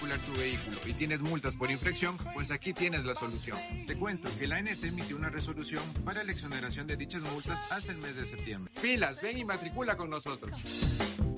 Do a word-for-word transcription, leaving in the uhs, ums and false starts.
matricular tu vehículo y tienes multas por infracción, pues aquí tienes la solución. Te cuento que la A N T emitió una resolución para la exoneración de dichas multas hasta el mes de septiembre. Pilas, ven y matricula con nosotros.